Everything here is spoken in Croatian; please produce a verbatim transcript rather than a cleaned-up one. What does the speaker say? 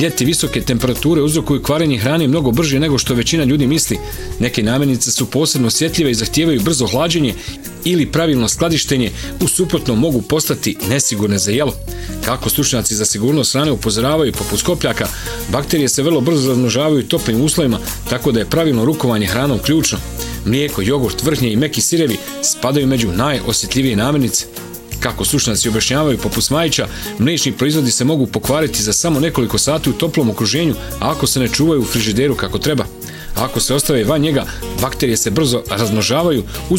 ljeti visoke temperature uzrokuju kvarenje hrane mnogo brže nego što većina ljudi misli. Neke namirnice su posebno osjetljive i zahtijevaju brzo hlađenje ili pravilno skladištenje, u suprotnom mogu postati nesigurne za jelo. Kako stručnjaci za sigurnost hrane upozoravaju, poput skopljaka, bakterije se vrlo brzo razmnožavaju u toplim uslovima, tako da je pravilno rukovanje hranom ključno. Mlijeko, jogurt, vrhnje i meki sirevi spadaju među najosjetljivije namirnice. Kako stručnjaci objašnjavaju, poput smajića, mliječni proizvodi se mogu pokvariti za samo nekoliko sati u toplom okruženju, a ako se ne čuvaju u frižideru kako treba. A ako se ostave van njega, bakterije se brzo razmnožavaju,